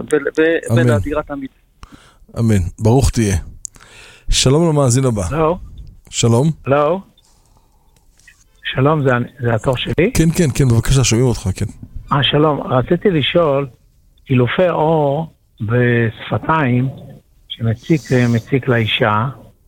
ולדירת עמית. אמן, ברוך תהיה. שלום למאזין הבא. לא. שלום. לא. שלום, זה התור שלי? כן, כן, כן, בבקשה, שומעים אותך, כן. שלום, רציתי לשאול, חילופי אור בשפתיים שמציק לאישה,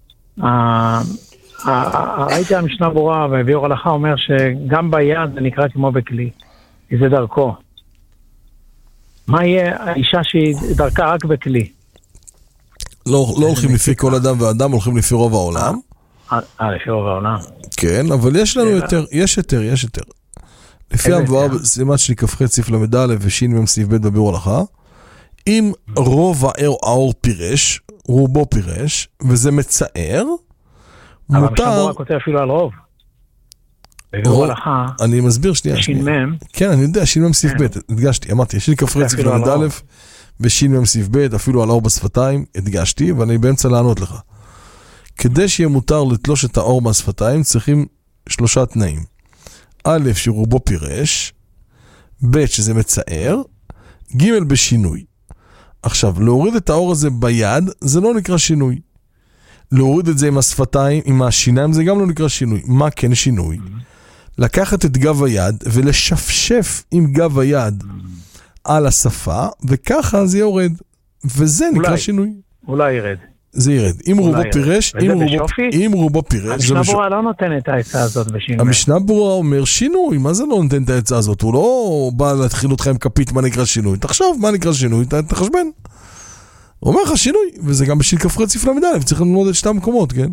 ראיתי המשנה ברורה והביאור הלכה אומר שגם ביד זה נקרא כמו בכלי, כי זה דרכו. מה יהיה האישה שהיא דרכה רק בכלי? לא הולכים לפי כל אדם ואדם, הולכים לפי רוב העולם. לפי רוב העולם. כן, אבל יש לנו יותר, יש יותר. לפי המבואר בסימן שלי כ"ח סעיף ל"א וש"מ סעיף ב' בביאור הלכה, אם רוב האור פירש, רובו פירש, וזה מצער, אבל המשנה ברורה כותב אפילו על רוב. בביאור הלכה, אני מסביר שנייה. ש"מ. כן, אני יודע, ש"מ סעיף ב', הדגשתי, אמרתי, יש לי כ"ח סעיף ל"א וש"מ סעיף ב', אפילו על האור בשפתיים, הדגשתי, ואני באמצע לענות לך. כדי שיהיה מותר לתלוש את האור מהשפתיים, צריכים 3 תנאים. א', שרובו פירש, ב', שזה מצער, ג', בשינוי. עכשיו, להוריד את האור הזה ביד, זה לא נקרא שינוי. להוריד את זה עם השפתיים, עם השיניים, זה גם לא נקרא שינוי. מה כן שינוי? לקחת את גב היד ולשפשף עם גב היד על השפה, וככה זה יורד. וזה נקרא שינוי. אולי ירד. זה ירד. אם רובו פירש, אם רובו פירש, המשנה ברורה לא נותן את העצה הזאת בשינוי. המשנה ברורה אומר שינוי, מה זה לא נותן את העצה הזאת? הוא לא בא להתחיל אותך עם כפית מה נקרא שינוי. תחשוב מה נקרא שינוי, תחשבן. הוא אומר לך שינוי, וזה גם בשביל כ"ח סעיף ל"א, צריך ללמוד את 2 מקומות, כן?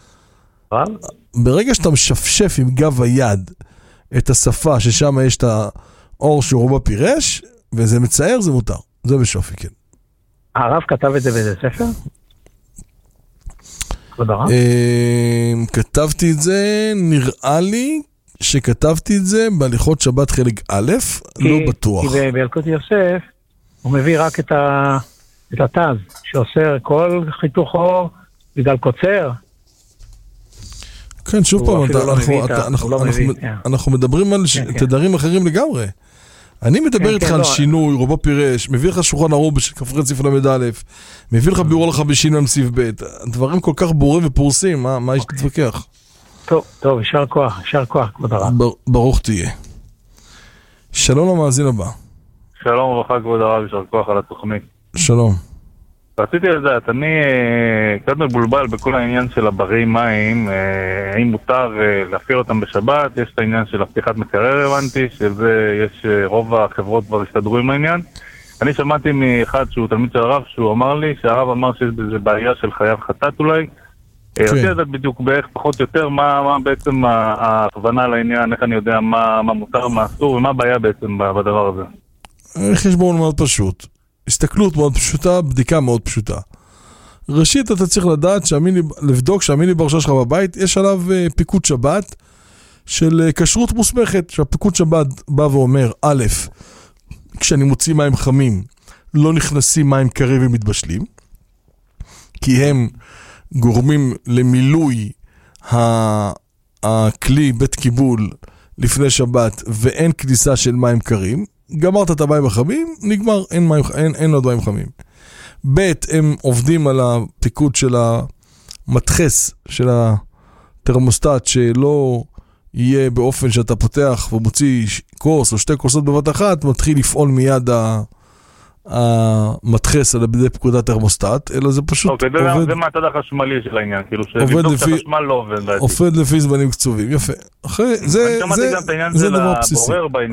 ברגע שאתה משפשף עם גב היד את השפה ששם יש את האור שרובו פירש, וזה מצער, זה מותר. זה בשופי, כן. הרב כתב את זה באיזה ספר? כתבתי את זה, נראה לי שכתבתי את זה בהליכות שבת חלק א', לא בטוח. כי בילקוט יוסף הוא מביא רק את התז, שאוסר כל חיתוך אור בגלל קוצר. כן, שוב פעם, אנחנו מדברים על תדרים אחרים לגמרי. אני מדבר איתך על שינוי, רובו פירש, מביא לך שולחן ערוך של כ"ח סעיף ל"א, מביא לך ביאור הלכה בש"מ סעיף ב', דברים כל כך ברורים ופורסים, מה יש להתווכח? טוב, יישר כוח, כבוד הרב. ברוך תהיה. שלום למאזין הבא. שלום וברכה כבוד הרב, יישר כוח על התוכנית. שלום. רציתי לדעת, אני קצת מבולבל בכל העניין של הברי מים, האם מותר להפעיל אותם בשבת, יש את העניין של הפתיחת מקרר הבנתי, שזה יש רוב החברות כבר הסתדרו עם העניין. אני שמעתי מאחד שהוא תלמיד של הרב, שהוא אמר לי שהרב אמר שיש בזה בעיה של חייב חטאת אולי. רציתי לדעת בדיוק בערך פחות או יותר מה בעצם ההכוונה לעניין, איך אני יודע מה מותר, מה אסור ומה הבעיה בעצם בדבר הזה. חשבון מאוד פשוט. הסתכלות מאוד פשוטה, בדיקה מאוד פשוטה. ראשית, אתה צריך לדעת, לבדוק שהמיני בר שלך בבית, יש עליו פיקוד שבת של כשרות מוסמכת, שהפיקוד שבת בא ואומר, א', כשאני מוציא מים חמים, לא נכנסים מים קרים ומתבשלים, כי הם גורמים למילוי הכלי בית קיבול לפני שבת, ואין כניסה של מים קרים, גמרת את המים החמים, נגמר, אין עוד מים חמים. ב' הם עובדים על הפיקוד של המתחס, של התרמוסטט, שלא יהיה באופן שאתה פותח ומוציא כוס או 2 כוסות בבת אחת, מתחיל לפעול מיד המתחס על ידי פקודת תרמוסטט, אלא זה פשוט עובד... זה מהצד החשמלי של העניין, כאילו שבדוק שהחשמל לא עובד. עובד לפי זמנים קצובים, יפה. זה דבר בסיסי.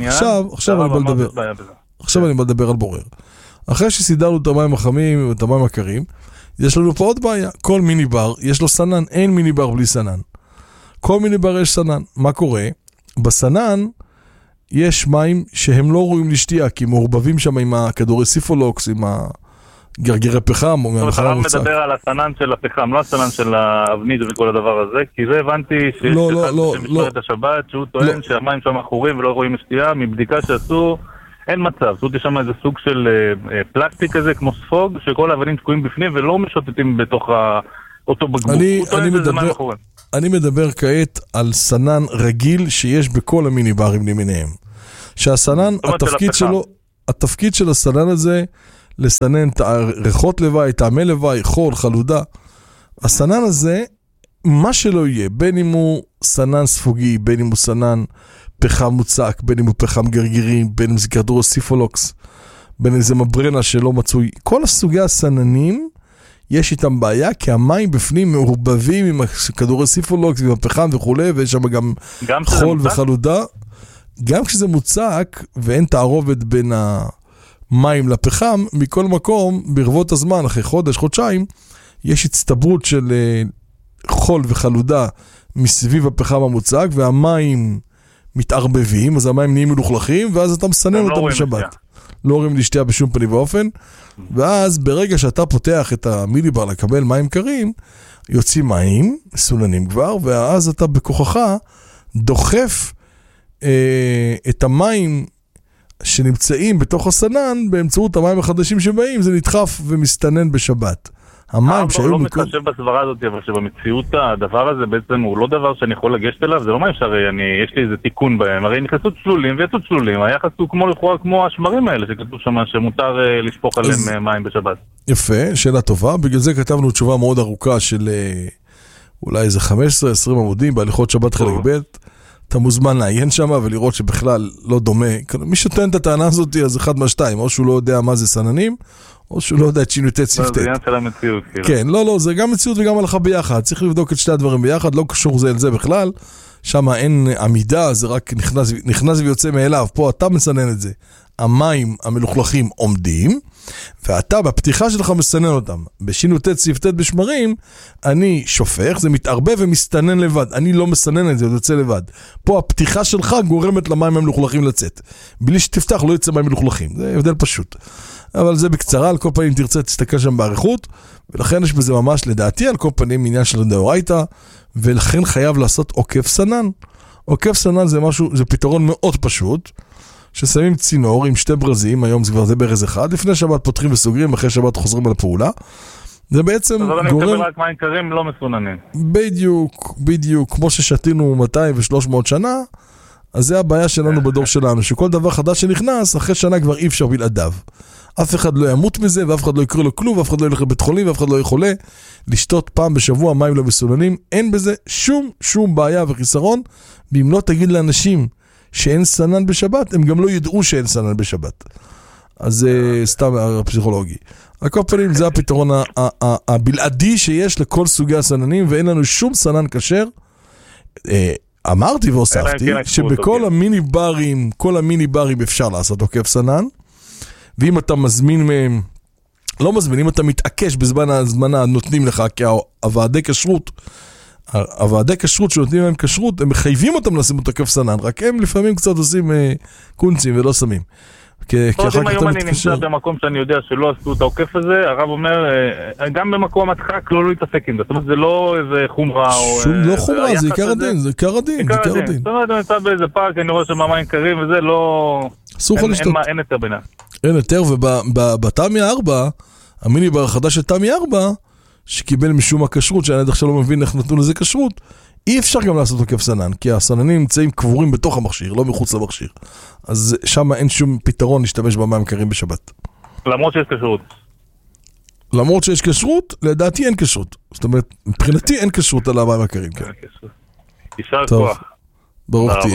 עכשיו אני בא לדבר על בורר. אחרי שסידרנו את המים החמים ואת המים הקרים, יש לנו פה עוד בעיה. כל מיני בר יש לו סנן, אין מיני בר בלי סנן. כל מיני בר יש סנן. מה קורה? בסנן יש מים שהם לא ראויים לשתייה, כי מעורבבים שם עם הכדורי סיפולוקס, עם הגרגרי פחם. זאת אומרת, הרב מדבר על הסנן של הפחם, לא הסנן של האבנית וכל הדבר הזה, כי זה הבנתי שיש אחד שמשמרת השבת, שהוא טוען שהמים שם אחורים ולא ראויים לשתייה, מבדיקה שעשו, אין מצב. זאת אומרת, יש שם איזה סוג של פלסטיק כזה, כמו ספוג, שכל האבנים תקועים בפנים ולא משוטטים בתוך אותו בקבוק. אני מדבר כעת על סנן רגיל שיש בכל המיני ברים למיניהם. שהסנן, התפקיד של הסנן הזה לסנן את ריחות לוואי, טעמי לוואי, חול, חלודה. הסנן הזה, מה שלא יהיה, בין אם הוא סנן ספוגי, בין אם הוא סנן פחם מוצק, בין אם הוא פחם גרגירים, בין אם זה כדורוסיפולוקס, בין אם זה מברנה שלא מצוי, כל הסוגי הסננים, יש איתם בעיה, כי המים בפנים מעורבבים עם הכדורוסיפולוקס, עם הפחם וכו', ויש שם גם חול וחלודה. גם כשזה מוצק, ואין תערובת בין המים לפחם, מכל מקום, ברבות הזמן, אחרי חודש, חודשיים, יש הצטברות של חול וחלודה מסביב הפחם המוצק, והמים מתערבבים, אז המים נהיים מלוכלכים, ואז אתה מסנן אותם בשבת. לא רואים לשתייה בשום פנים ואופן, ואז ברגע שאתה פותח את המיליבר לקבל מים קרים, יוצאים מים, סוננים כבר, ואז אתה בכוחך דוחף את המים שנמצאים בתוך הסנן, באמצעות המים החדשים שבאים, זה נדחף ומסתנן בשבת. המים שהיו... לא מתחשב בסברה הזאת, אבל שבמציאות הדבר הזה בעצם הוא לא דבר שאני יכול לגשת אליו, זה לא מה אפשר, יש לי איזה תיקון בהם, הרי נכנסו צלולים ויצאו צלולים, היחס הוא כמו השמרים האלה שכתוב שם שמותר לשפוך עליהם מים בשבת. יפה, שאלה טובה, בגלל זה כתבנו תשובה מאוד ארוכה של אולי איזה 15-20 עמודים בהליכות שבת חלק ב', אתה מוזמן לעיין שם ולראות שבכלל לא דומה, מי שטוען את הטענה הזאת אז אחד מהשתיים, או שהוא לא יודע מה זה סננים, או שהוא לא יודע את שינוי תצפתת. זה עניין של המציאות. כן, לא, זה גם מציאות וגם הלכה ביחד. צריך לבדוק את שתי הדברים ביחד, לא קשור זה אל זה בכלל. שם אין עמידה, זה רק נכנס ויוצא מאליו. פה אתה מסנן את זה. המים המלוכלכים עומדים, ואתה בפתיחה שלך מסנן אותם. בשינוי תצפתת בשמרים, אני שופך, זה מתערבב ומסתנן לבד. אני לא מסנן את זה, זה יוצא לבד. פה הפתיחה שלך גורמת למים המלוכלכים לצאת. בלי שתפתח לא יצא מים מלוכלכים. זה הבדל פשוט. אבל זה בקצרה, על כל פנים תרצה תסתכל שם בעריכות, ולכן יש בזה ממש לדעתי, על כל פנים עניין של דאורייתא, ולכן חייב לעשות עוקף סנן. עוקף סנן זה משהו, זה פתרון מאוד פשוט, ששמים צינור עם שתי ברזים, היום זה כבר זה ברז אחד, לפני שבת פותחים וסוגרים, אחרי שבת חוזרים על הפעולה. זה בעצם גורם... אז אני מקבל רק מים קרים לא מסוננים. בדיוק, כמו ששתינו 200 ו-300 שנה, אז זה הבעיה שלנו בדור שלנו, שכל דבר חדש שנכנס, אחרי שנה כבר אי אפשר בלעדיו. אף אחד לא ימות מזה, ואף אחד לא יקרה לו כלום, ואף אחד לא ילך לבית חולים, ואף אחד לא יכולה לשתות פעם בשבוע מים לא מסוננים. אין בזה שום בעיה וחיסרון, ואם לא תגיד לאנשים שאין סנן בשבת, הם גם לא ידעו שאין סנן בשבת. אז זה סתם פסיכולוגי. על כל פנים, זה הפתרון הבלעדי שיש לכל סוגי הסננים, ואין לנו שום סנן כשר. אמרתי והוספתי, שבכל המיני ברים, כל המיני ברים אפשר לעשות עוקף סנן, ואם אתה מזמין מהם, לא מזמין, אם אתה מתעקש בזמן ההזמנה, נותנים לך, כי הוועדי כשרות שנותנים להם כשרות, הם מחייבים אותם לשים אותו עוקף סנן, רק הם לפעמים קצת עושים קונצים ולא שמים. אם היום אני נמצא במקום שאני יודע שלא עשו את העוקף הזה, הרב אומר, גם במקום הדחק לא להתעסק עם זה, זאת אומרת, זה לא איזה חומרה או... לא חומרה, זה עיקר הדין, זה עיקר הדין. זאת אומרת, אני נמצא באיזה פארק, אני רואה שם מים קרים וזה לא... אין יותר בינה. אין יותר, ובתמי 4, המיני בר החדש של תמי 4, שקיבל משום הכשרות, שאני עד עכשיו לא מבין איך נתנו לזה כשרות, אי אפשר גם לעשות עוקף סנן, כי הסננים נמצאים קבורים בתוך המכשיר, לא מחוץ למכשיר. אז שם אין שום פתרון להשתמש במים קרים בשבת. למרות שיש כשרות. למרות שיש כשרות, לדעתי אין כשרות. זאת אומרת, מבחינתי אין כשרות על המים הקרים. יישר כוח. ברוך תהיה.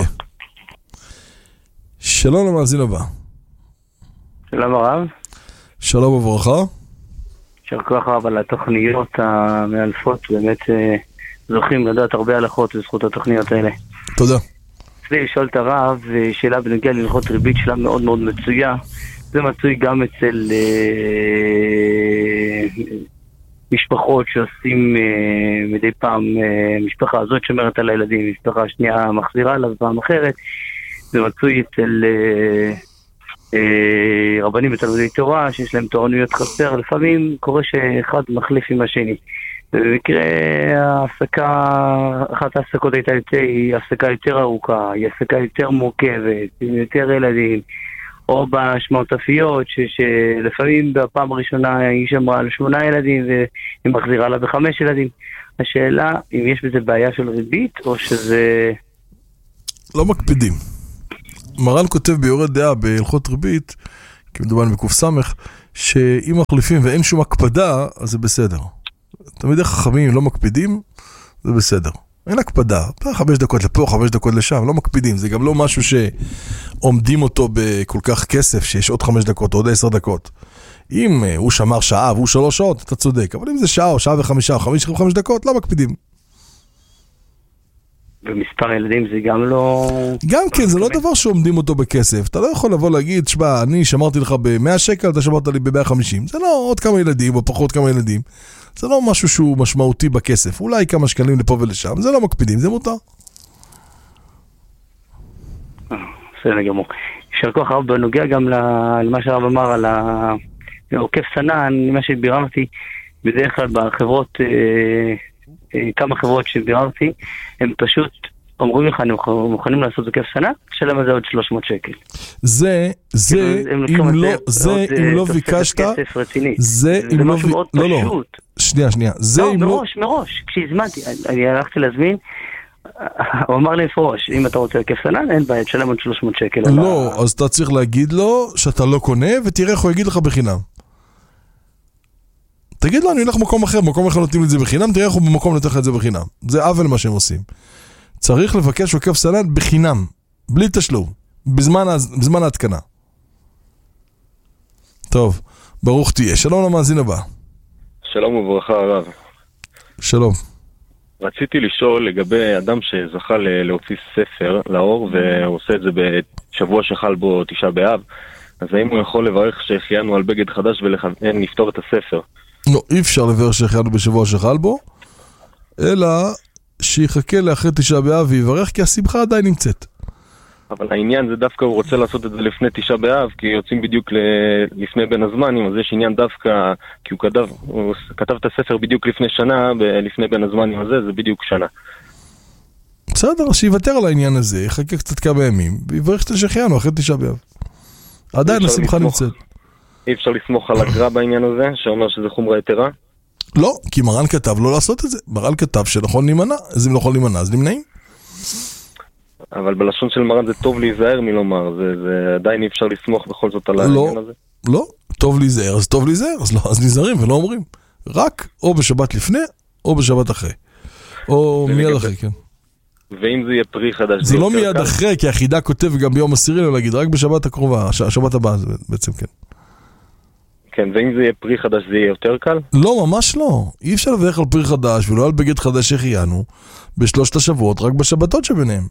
שלום למאזין הבא. שלום הרב. שלום וברכה. יישר כוח רב על התוכניות המאלפות, באמת זוכים לדעת הרבה הלכות בזכות התוכניות האלה. תודה. רציתי לשאול את הרב שאלה בנוגע להלכות ריבית, שאלה מאוד מאוד מצויה. זה מצוי גם אצל משפחות שעושים מדי פעם, משפחה הזאת שומרת על הילדים, משפחה שנייה מחזירה עליו פעם אחרת. זה מצוי אצל רבנים ותלמידי תורה שיש להם תורנויות חסר. לפעמים קורה שאחד מחליף עם השני. במקרה אחת ההפסקות היא הפסקה יותר ארוכה, היא הפסקה יותר מורכבת, עם יותר ילדים, או בשמרטפיות, שלפעמים בפעם הראשונה היא שמרה על 8 ילדים, והיא מחזירה לה ב5 ילדים. השאלה, אם יש בזה בעיה של ריבית, או שזה... לא מקפידים. מרן כותב ביורד דעה בהלכות ריבית, כי מדובר בקוף סמך, שאם מחליפים ואין שום הקפדה, אז זה בסדר. תמיד חכמים לא מקפידים, זה בסדר. אין הקפדה, 5 דקות לפה, 5 דקות לשם, לא מקפידים. זה גם לא משהו שעומדים אותו בכל כך כסף, שיש עוד 5 דקות, עוד 10 דקות. אם הוא שמר שעה והוא 3 שעות, אתה צודק. אבל אם זה שעה או שעה ו5 או 5 דקות, לא מקפידים. ומספר ילדים זה גם לא... גם כן, זה לא דבר שעומדים אותו בכסף. אתה לא יכול לבוא להגיד, שבה, אני שמרתי לך ב-100 שקל, אתה שמרת לי ב-150. זה לא עוד כמה ילדים או פחות כמה ילדים. זה לא משהו שהוא משמעותי בכסף. אולי כמה שקלים לפה ולשם. זה לא מקפידים, זה מותר. בסדר גמור. יישר כוח רב בנוגע גם למה שהרב אמר על עוקף סנן, מה שביררתי, בדרך כלל בחברות, כמה חברות שביררתי, הם פשוט אומרים לך, הם מוכנים לעשות עוקף סנן, שלם על זה עוד 300 שקל. זה, אם לא ביקשת, זה משהו מאוד פשוט. שנייה. לא, מראש, כשהזמנתי, אני הלכתי להזמין, הוא אמר לי פרוש, אם אתה רוצה עוקף סנן, אין בעיה, תשלם עוד 300 שקל. לא, אז אתה צריך להגיד לו שאתה לא קונה, ותראה איך הוא יגיד לך בחינם. תגיד לו, אני הולך במקום אחר נותנים לי את זה בחינם, תראה איך הוא במקום נותן לך את זה בחינם. זה עוול מה שהם עושים. צריך לבקש עוקף סנן בחינם, בלי תשלום, בזמן ההתקנה. טוב, ברוך תהיה. שלום למאזין הבא. שלום וברכה הרב. שלום. רציתי לשאול לגבי אדם שזכה להוציא ספר לאור, והוא עושה את זה בשבוע שחל בו 9 באב, אז האם הוא יכול לברך שהחיינו על בגד חדש ולכן נפתור את הספר? לא, אי אפשר לברך שהחיינו בשבוע שחל בו, אלא שיחכה לאחרי 9 באב ויברך, כי השמחה עדיין נמצאת. אבל העניין זה דווקא הוא רוצה לעשות את זה לפני 9 באב, כי יוצאים בדיוק לפני בין הזמנים, אז יש עניין דווקא, כי הוא כתב את הספר בדיוק לפני שנה, לפני בין הזמנים הזה, זה בדיוק שנה. בסדר, שיוותר על העניין הזה, יחכה קצת כמה ימים, ויברך את שהחיינו אחרי 9 באב. עדיין השמחה נמצאת. אי אפשר לסמוך על הגר"א בעניין הזה, שאומר שזה חומרה יתרה? לא, כי מרן כתב לא לעשות את זה. מרן כתב שנכון להימנע, אז אם לא יכול להימנע, אז נמנעים. אבל בלשון של מרן זה טוב להיזהר מלומר, זה עדיין אי אפשר לסמוך בכל זאת על העניין הזה. לא, טוב להיזהר, אז טוב להיזהר, אז נזהרים ולא אומרים. רק או בשבת לפני, או בשבת אחרי. או מיד אחרי, כן. ואם זה יהיה פרי חדש... זה לא מיד אחרי, כי החידה כותב גם ביום עשירי לא להגיד, רק בשבת הקרובה, השבת הבאה בעצם, כן. כן, ואם זה יהיה פרי חדש זה יהיה יותר קל? לא, ממש לא. אי אפשר לברך על פרי חדש ולא על בגד חדש שהחיינו בשלושת השבועות, רק בשבתות שביניהם.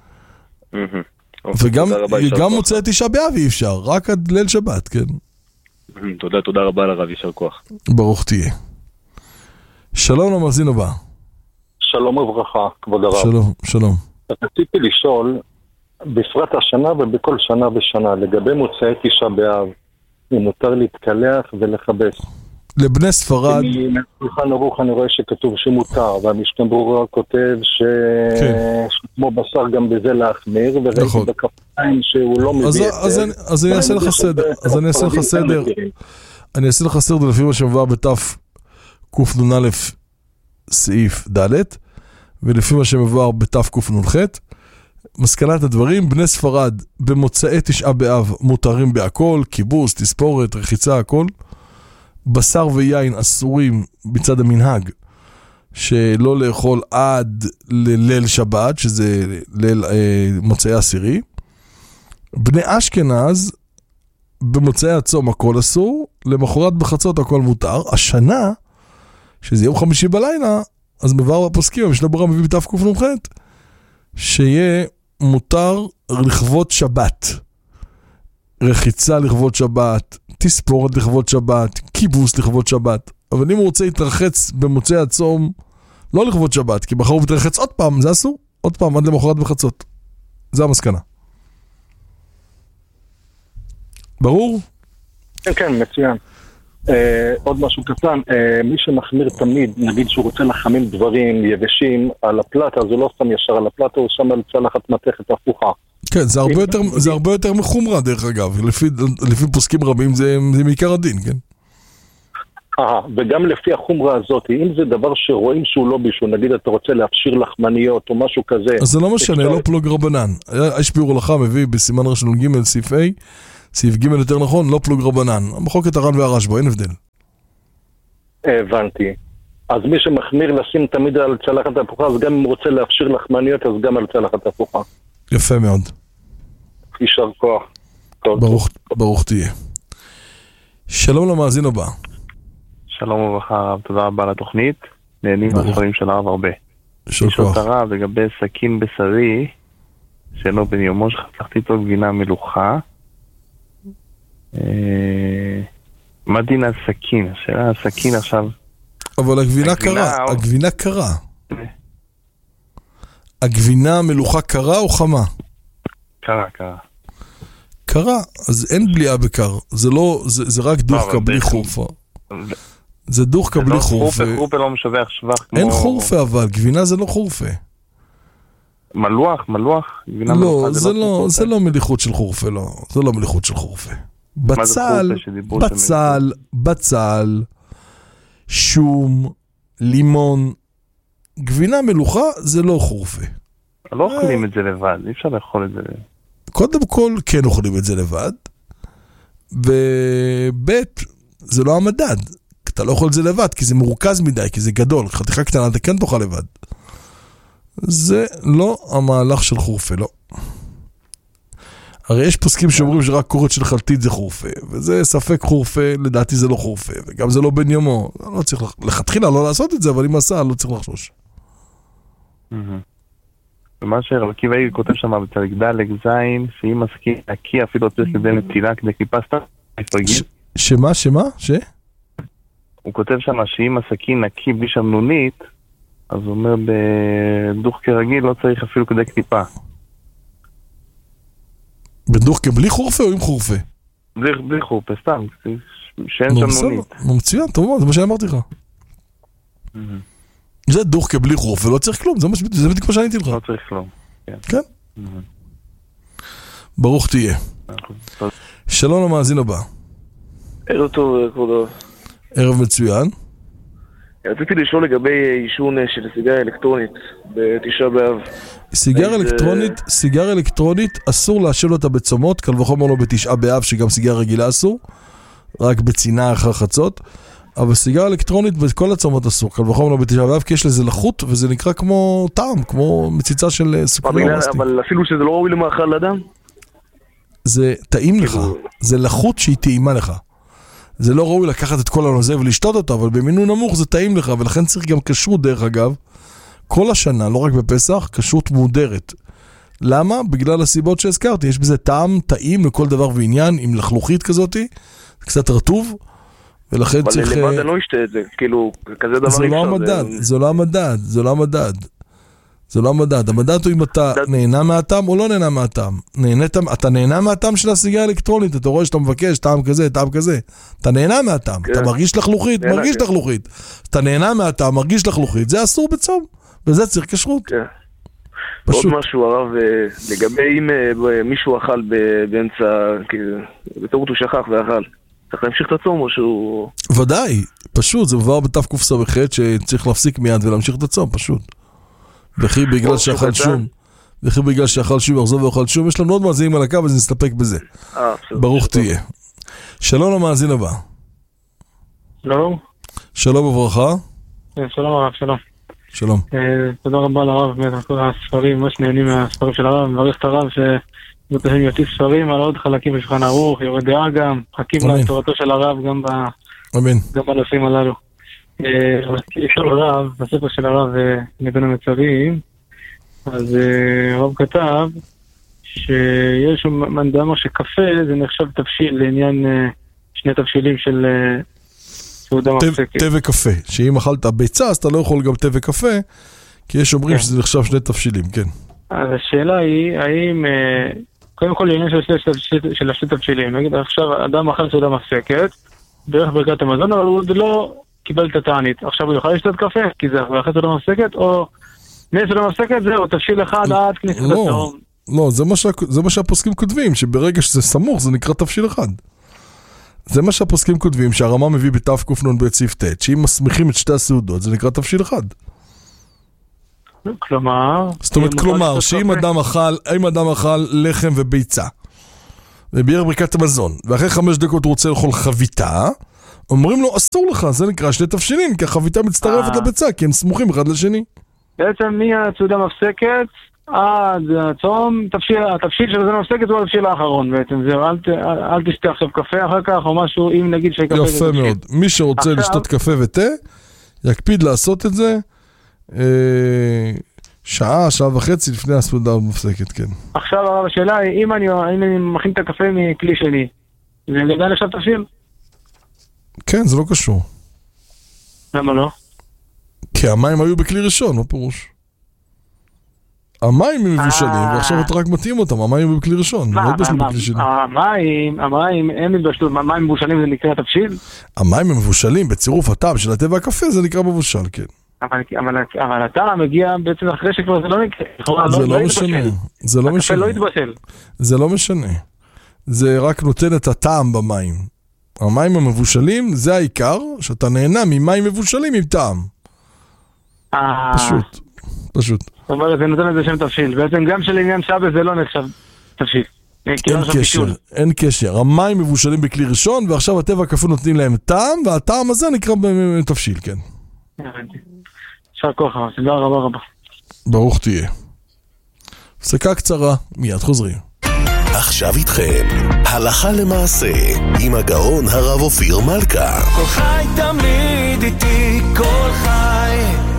וגם מוצאי 9 באב אי אפשר, רק עד ליל שבת, כן. תודה רבה לרב, יישר כוח. ברוך תהיה. שלום למאזין הבא. שלום וברכה, כבוד הרב. שלום. רציתי לשאול, בפרט השנה ובכל שנה ושנה, לגבי מוצאי 9 באב, אם מותר להתקלח ולכבס. לבני ספרד... בשולחן ערוך אני רואה שכתוב שמותר, והמשנה ברורה כותב שכמו בשר גם בזה להחמיר, וראיתי בכפיים שהוא לא מביא את זה. אז אני אעשה לך סדר. אני אעשה לך סדר לפי מה שמבואר בתף קנ"א סעיף ד', ולפי מה שמבואר בתף קנ"ח. מסקנת הדברים, בני ספרד במוצאי 9 באב מותרים בהכל, כיבוס, תספורת, רחיצה, הכל. בשר ויין אסורים בצד המנהג, שלא לאכול עד לליל שבת, שזה ליל מוצאי עשירי. בני אשכנז במוצאי הצום הכל אסור, למחרת בחצות הכל מותר. השנה, שזה יום חמישי בלילה, אז מבואר בפוסקים, המשנה ברורה מביא בתף קנ"ח, שיהיה מותר לכבוד שבת, רחיצה לכבוד שבת, תספורת לכבוד שבת, כיבוס לכבוד שבת. אבל אם הוא רוצה להתרחץ במוצאי הצום, לא לכבוד שבת, כי בחר הוא מתרחץ עוד פעם, זה אסור, עוד פעם עד למחרת בחצות. זה המסקנה. ברור? כן, מצוין. עוד משהו קטן, מי שמחמיר תמיד, נגיד שהוא רוצה לחמם דברים יבשים על הפלטה, אז הוא לא שם ישר על הפלטה, הוא שם על צלחת מתכת הפוכה. כן, זה הרבה יותר מחומרה דרך אגב, לפי פוסקים רבים זה מעיקר הדין, כן? וגם לפי החומרה הזאת, אם זה דבר שרואים שהוא לא בישול, נגיד אתה רוצה להפשיר לחמניות או משהו כזה. אז זה לא משנה, לא פלוג רבנן. יש ביאור הלכה מביא בסימן ראשון ג' סעיף A, סעיף ג' יותר נכון, לא פלוג רבנן. המחלוקת הר"ן והרשב"א, אין הבדל. הבנתי. אז מי שמחמיר לשים תמיד על צלחת הפוכה, אז גם אם הוא רוצה להפשיר לחמניות, אז גם על צלחת הפוכה. יפה מאוד. יישר כוח. ברוך תהיה. שלום למאזין הבא. שלום וברכה הרב, תודה רבה על התוכנית. נהנים מהדברים של הרב הרבה. יישר כוח. יש הרב לגבי סכין בשרי, שאינו בן יומו, שחצחתי איתו גבינה מלוכה. מה דין הסכין? השאלה הסכין עכשיו... אבל הגבינה קרה, הגבינה קרה. הגבינה מלוכה קרה או חמה? קרה. קרה, אז אין בליעה בקר. זה לא, זה רק דוחקה בלי חורפה. זה דוחקה בלי חורפה. חורפה לא משווה שבח כמו... אין חורפה אבל, גבינה זה לא חורפה. מלוח? לא, זה לא מליחות של חורפה, לא. זה לא מליחות של חורפה. בצל, שום, לימון, גבינה מלוכה זה לא חורפה. לא אוכלים את זה לבד, אי אפשר לאכול את זה. קודם כל כן אוכלים את זה לבד, ובית זה לא המדד. אתה לא אוכל את זה לבד, כי זה מורכז מדי, כי זה גדול. חתיכה קטנה אתה כן תאכל לבד. זה לא המהלך של חורפה, לא. הרי יש פוסקים שאומרים שרק קורת של חלטית זה חורפה, וזה ספק חורפה, לדעתי זה לא חורפה, וגם זה לא בן יומו. לא צריך לכתחילה לא לעשות את זה, אבל אם עשה, לא צריך לחשוש. ומה שרב עקיבא איגר כותב שם בצדיק ד' זין, שאם מסכים נקי אפילו צריך כדי נטילה כדי כיפסת, שמה? הוא כותב שם שאם הסכין נקי בלי שמנונית, אז הוא אומר בדוח כרגיל לא צריך אפילו כדי כתיפה. בדוח כבלי חורפה או עם חורפה? בלי חורפה, סתם, שאין שמנונית. מצוין, טוב, זה מה שאמרתי לך. זה דוח כבלי חורפה, לא צריך כלום, זה בדיוק מה שעניתי לך. לא צריך כלום. כן. ברוך תהיה. שלום למאזין הבא. ערב טוב, כבודו. ערב מצוין. רציתי לשאול לגבי עישון של סיגריה אלקטרונית בתשעה באב. סיגריה אלקטרונית אסור לעשן אותה בצומות, קל וחומר לא בתשעה באב, שגם סיגריה רגילה אסור, רק בצינה אחר חצות, אבל סיגריה אלקטרונית בכל הצומות אסור, קל וחומר לא בתשעה באב, כי יש לזה לחות, וזה נקרא כמו טעם, כמו מציצה של סוכריה או מסטיק. אבל אפילו שזה לא ראוי למאכל אדם? זה טעים לך, זה לחות שהיא טעימה לך. זה לא ראוי לקחת את כל הנוזל ולשתות אותו, אבל במינון נמוך זה טעים לך, ולכן צריך גם כשרות דרך אגב, כל השנה, לא רק בפסח, כשרות מודרת. למה? בגלל הסיבות שהזכרתי, יש בזה טעם, טעים לכל דבר ועניין, עם לחלוכית כזאת, קצת רטוב, ולכן צריך... אבל לבד אני לא אשתה את זה, כאילו, כזה דבר זה לא המדד, זה לא המדד, זה לא המדד. זה לא המדד. המדד הוא אם אתה נהנה מהטעם או לא נהנה מהטעם. אתה נהנה מהטעם של הסיגריה האלקטרונית, אתה רואה שאתה מבקש טעם כזה, טעם כזה. אתה נהנה מהטעם, אתה מרגיש לחלוכית, מרגיש לחלוכית. אתה נהנה מהטעם, מרגיש לחלוכית, זה אסור בצום, וזה צריך כשרות. עוד משהו הרב, לגבי אם מישהו אכל באמצע, בטעות הוא שכח ואכל, צריך להמשיך את הצום או שהוא... ודאי, פשוט, זה מבואר בתף קופסא שצריך להפסיק מיד ולהמשיך את הצום, פשוט. וכי בגלל שאכל שום, יחזור ואוכל שום, יש לנו עוד מאזינים על הקו, אז נסתפק בזה. ברוך תהיה. שלום למאזין הבא. שלום. שלום וברכה. שלום הרב, שלום. שלום. תודה רבה לרב, באמת על כל הספרים, ממש נהנים מהספרים של הרב, מברך את הרב שבטוחים יוציא ספרים על עוד חלקים בשולחן ערוך, יורד דעה גם, חכים לתורתו של הרב גם בנושאים הללו. יש הרב, בספר של הרב מבין המצבים, אז הרב כתב שיש מנדמה שקפה זה נחשב תבשיל לעניין שני תבשילים של סעודה מפסקת. תה וקפה, שאם אכלת ביצה אז אתה לא יכול גם תה וקפה, כי יש אומרים שזה נחשב שני תבשילים, כן. אז השאלה היא, האם, קודם כל לעניין של שני תבשילים, נגיד עכשיו אדם אכל סעודה מפסקת, דרך ברכת המזון, אבל הוא לא קיבל את התענית. עכשיו הוא יוכל לשתות קפה, כי זה אחרי סעודה מפסקת, או סעודה מפסקת זהו, תבשיל אחד עד כניסת הצהריים. לא, זה מה שהפוסקים כותבים, שברגע שזה סמוך זה נקרא תבשיל אחד. זה מה שהפוסקים כותבים, שהרמה מביא בתף קופנון בציף ת', שאם מסמיכים את שתי הסעודות, זה נקרא תבשיל אחד. כלומר... זאת אומרת, כלומר, שאם אדם אכל לחם וביצה, וביער ברכת המזון, ואחרי 5 דקות הוא רוצה לאכול חביתה, אומרים לו, אסור לך, זה נקרא 2 תבשילים, כי החביתה מצטרפת לביצה, כי הם סמוכים אחד לשני. בעצם מהסעודה מפסקת עד הצום, התבשיל של זה מפסקת הוא התבשיל האחרון בעצם, זהו, אל תשתה עכשיו קפה אחר כך או משהו, אם נגיד שקפה זה תבשיל. יפה מאוד, מי שרוצה לשתות קפה ותה, יקפיד לעשות את זה, שעה, שעה וחצי לפני הסעודה המפסקת, כן. עכשיו הרב השאלה היא, אם אני מכין את הקפה מכלי שני, זה עדיין עכשיו תבשיל? כן, זה לא קשור. למה לא? כי המים היו בכלי ראשון, מה פירוש? המים הם מבושלים, ועכשיו אתה רק מתאים אותם, המים הם בכלי ראשון, לא בשלו בכלי שני. המים הם מבשלו, המים מבושלים זה נקרא תבשיל? המים הם מבושלים בצירוף הטעם של התה והקפה, זה נקרא מבושל, כן. אבל הטעם מגיע בעצם אחרי שכבר זה לא נקרא. זה לא משנה, זה לא משנה. הקפה לא יתבשל. זה לא משנה. זה רק נותן את הטעם במים. המים המבושלים, זה העיקר, שאתה נהנה ממים מבושלים עם טעם. פשוט. זאת אומרת, זה נותן לזה שם תבשיל. בעצם גם של עניין שבת זה לא נחשב תבשיל. אין קשר. המים מבושלים בכלי ראשון, ועכשיו התה והקפה נותנים להם טעם, והטעם הזה נקרא תבשיל, כן. אפשר כוח, תודה רבה. ברוך תהיה. הפסקה קצרה, מיד חוזרים. עכשיו איתכם, הלכה למעשה, עם הגאון הרב אופיר מלכה. כל חי תמיד איתי, כל חי.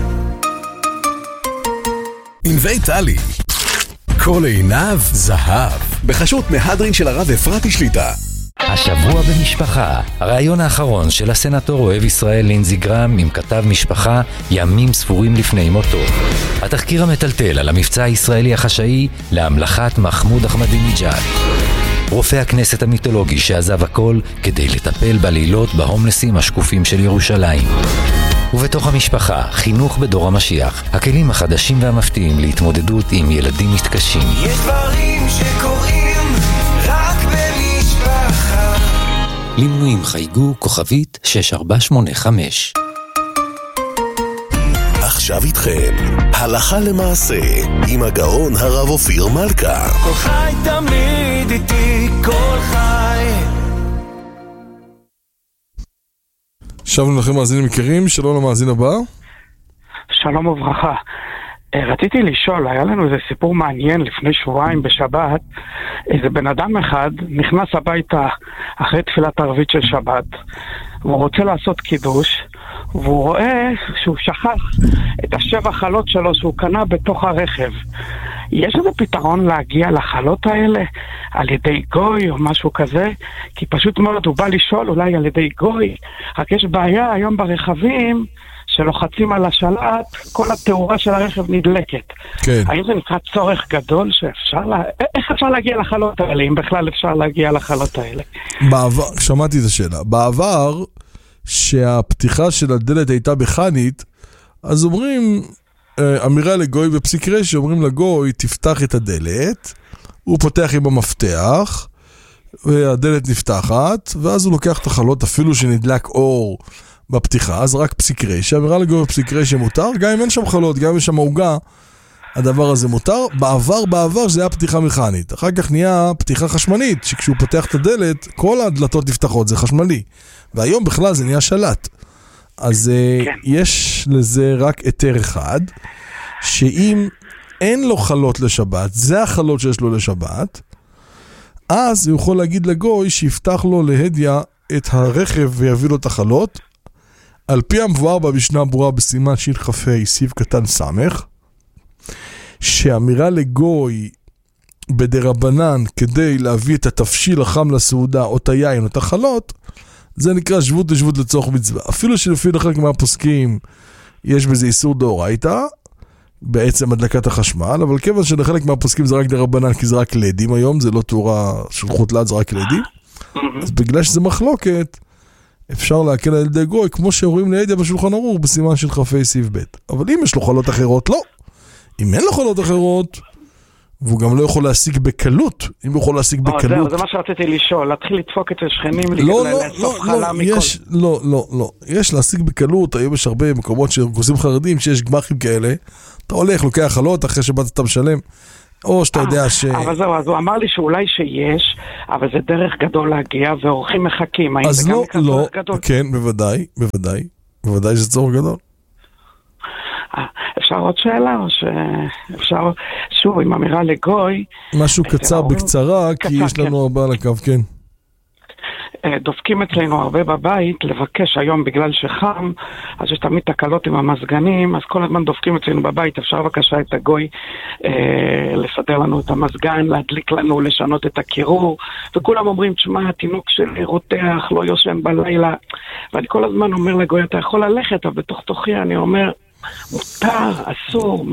ענבי טלי, כל עיניו זהב, בחשות מהדרין של הרב אפרתי שליטה. השבוע במשפחה, הרעיון האחרון של הסנטור אוהב ישראל לינזי גרם עם כתב משפחה ימים ספורים לפני מותו. התחקיר המטלטל על המבצע הישראלי החשאי להמלכת מחמוד אחמדינג'אד. רופא הכנסת המיתולוגי שעזב הכל כדי לטפל בלילות בהומלסים השקופים של ירושלים. ובתוך המשפחה, חינוך בדור המשיח, הכלים החדשים והמפתיעים להתמודדות עם ילדים מתקשים. יש דברים שקורים רק במשפחה. למנויים חייגו כוכבית 6485. עכשיו איתכם, הלכה למעשה, עם הגאון הרב אופיר מלכה. כל חי תמיד איתי, כל חי. שבנו לכם מאזינים יקרים, שלום למאזין הבא. שלום וברכה. רציתי לשאול, היה לנו איזה סיפור מעניין לפני שבועיים בשבת. איזה בן אדם אחד נכנס הביתה אחרי תפילת ערבית של שבת, והוא רוצה לעשות קידוש, והוא רואה שהוא שכח את 7 חלות שלו שהוא קנה בתוך הרכב. יש איזה פתרון להגיע לחלות האלה על ידי גוי או משהו כזה? כי פשוט מאוד הוא בא לשאול אולי על ידי גוי, רק יש בעיה היום ברכבים שלוחצים על השלט, כל התאורה של הרכב נדלקת. כן. האם זה נקרא צורך גדול שאפשר איך אפשר להגיע לחלות האלה, אם בכלל אפשר להגיע לחלות האלה? בעבר, שמעתי את השאלה, בעבר שהפתיחה של הדלת הייתה בחנית, אז אומרים, אמירה לגוי בפסיק רש"י, אומרים לגוי, תפתח את הדלת, הוא פותח עם המפתח, והדלת נפתחת, ואז הוא לוקח את החלות, אפילו שנדלק אור בפתיחה, אז רק פסיק רש"י, אמירה לגוי בפסיק רש"י מותר, גם אם אין שם חלות, גם אם יש שם מעוגה, הדבר הזה מותר. בעבר זה היה פתיחה מכנית, אחר כך נהיה פתיחה חשמלית, שכשהוא פותח את הדלת, כל הדלתות נפתחות, זה חשמלי, והיום בכלל זה נהיה שלט. אז יש לזה רק היתר אחד, שאם אין לו חלות לשבת, זה החלות שיש לו לשבת, אז הוא יכול להגיד לגוי שיפתח לו להדיה את הרכב ויביא לו את החלות, על פי המבואר במשנה ברורה בסימן שין חפי סיב קטן סמך, שאמירה לגוי בדרבנן כדי להביא את התבשיל החם לסעודה או את היין או את החלות, זה נקרא שבות לשבות לצורך מצווה. אפילו שלפי חלק מהפוסקים יש בזה איסור דאורייתא, בעצם הדלקת החשמל, אבל כיוון שלחלק מהפוסקים זה רק דרבנן, כי זה רק לדים היום, זה לא תאורה של חוטלת, זה רק לדים. אז בגלל שזה מחלוקת, אפשר להקל על ידי גוי, כמו שאומרים לידיה בשולחן ערוך, בסימן של חפי סיב ב'. אבל אם יש לו חלות אחרות, לא. אם אין לו חלות אחרות, והוא גם לא יכול להשיג בקלות. אם הוא יכול להשיג בקלות... זה מה שרציתי לשאול, להתחיל לדפוק את השכנים, לאסוף חלה מכל... לא. יש להשיג בקלות, היום יש הרבה מקומות שרקוסים חרדים, שיש גמחים כאלה, אתה הולך, לוקח חלות, אחרי שבאת אתה משלם, או שאתה יודע אבל זהו, אז הוא אמר לי שאולי שיש, אבל זה דרך גדול להגיע, ואורחים מחכים. אז לא, כן, בוודאי שזה צורך גדול. אפשר עוד שאלה, או שאפשר, שוב, עם אמירה לגוי. משהו קצר בקצרה, כי יש לנו הרבה על הקו, כן. דופקים אצלנו הרבה בבית, לבקש היום בגלל שחם, אז יש תמיד תקלות עם המזגנים, אז כל הזמן דופקים אצלנו בבית, אפשר בבקשה את הגוי לסדר לנו את המזגן, להדליק לנו, לשנות את הקירור, וכולם אומרים, תשמע, התינוק שלי רותח, לא יושן בלילה, ואני כל הזמן אומר לגוי, אתה יכול ללכת, אבל בתוך תוכי אני אומר, מותר, אסור,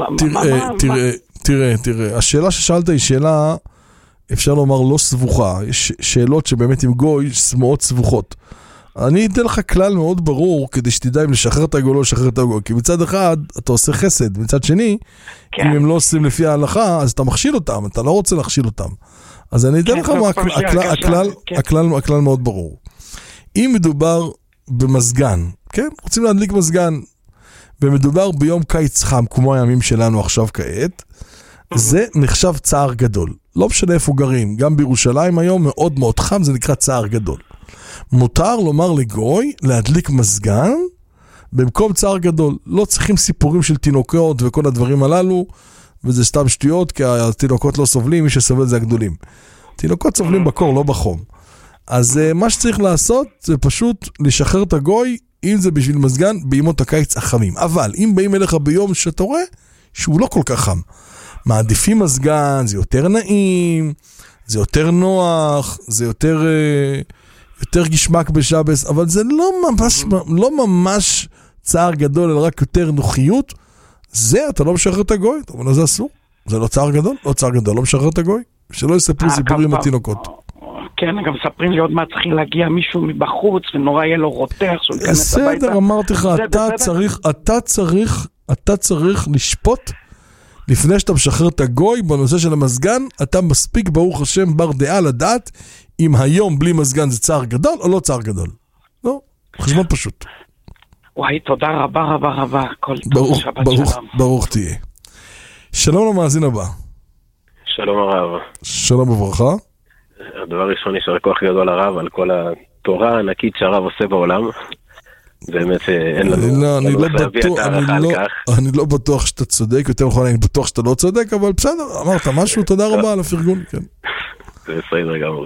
תראה, השאלה ששאלת היא שאלה, אפשר לומר לא סבוכה, יש שאלות שבאמת עם גוי מאוד סבוכות. אני אתן לך כלל מאוד ברור כדי שתדע אם לשחרר את הגוי או לא לשחרר את הגוי, כי מצד אחד אתה עושה חסד, מצד שני, אם הם לא עושים לפי ההלכה, אז אתה מכשיל אותם, אתה לא רוצה להכשיל אותם. אז אני אתן לך הכלל מאוד ברור. אם מדובר במזגן, כן? רוצים להדליק מזגן, ומדובר ביום קיץ חם, כמו הימים שלנו עכשיו כעת, זה נחשב צער גדול. לא משנה איפה גרים, גם בירושלים היום מאוד מאוד חם, זה נקרא צער גדול. מותר לומר לגוי להדליק מזגן במקום צער גדול. לא צריכים סיפורים של תינוקות וכל הדברים הללו, וזה סתם שטויות, כי התינוקות לא סובלים, מי שסובל זה הגדולים. תינוקות סובלים בקור, לא בחום. אז מה שצריך לעשות זה פשוט לשחרר את הגוי, אם זה בשביל מזגן, בימות הקיץ החמים. אבל אם באים אליך ביום שאתה רואה שהוא לא כל כך חם, מעדיפים מזגן, זה יותר נעים, זה יותר נוח, זה יותר גשמק בשבס, אבל זה לא ממש צער גדול, אלא רק יותר נוחיות. זה, אתה לא משחרר את הגוי, אתה אומר, זה אסור, זה לא צער גדול, לא משחרר את הגוי, שלא יספרו סיפורים התינוקות. כן, גם מספרים לי עוד מה צריכים להגיע מישהו מבחוץ, ונורא יהיה לו רותח, שהוא יכנס הביתה. בסדר, אמרתי לך, אתה צריך לשפוט, לפני שאתה משחרר את הגוי בנושא של המזגן, אתה מספיק ברוך השם בר דעה לדעת אם היום בלי מזגן זה צער גדול או לא צער גדול. לא, חשבון פשוט. וואי, תודה רבה. ברוך תהיה. שלום למאזין הבא. שלום הרב. שלום וברכה. הדבר ראשון, יש כוח גדול הרב על כל התורה הענקית שהרב עושה בעולם. באמת אין לנו להביא את הערכה על כך. אני לא בטוח שאתה צודק, יותר נכון אני בטוח שאתה לא צודק, אבל בסדר, אמרת משהו, תודה רבה על הפרגון. זה בסדר גמור.